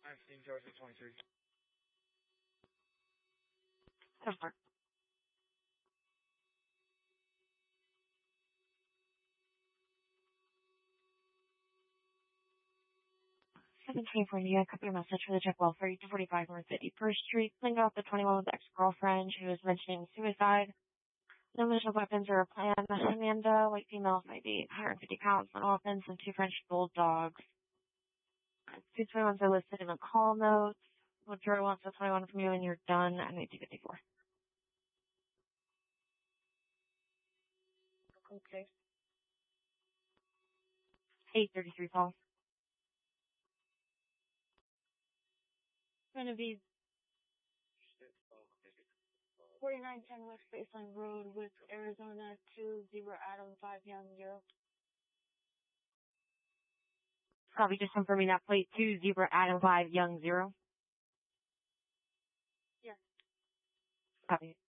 I've seen Georgia 23. So far. California, copy your message for the check welfare, 245 North 51st Street. Cleaned off the 21 with ex-girlfriend. She was mentioning suicide. No malicious weapons or a plan. Amanda, white female, 5'8", 150 pounds, no offense, and 2 French bulldogs. 221s are listed in the call notes. Withdraw wants the 21 from you and you're done at 1954. Okay. 833 calls. Going to be 4910 West Baseline Road with Arizona 20 Adam 5 Young 0. Copy, just confirming that plate 20 Adam 5 Young 0. Yeah. Copy.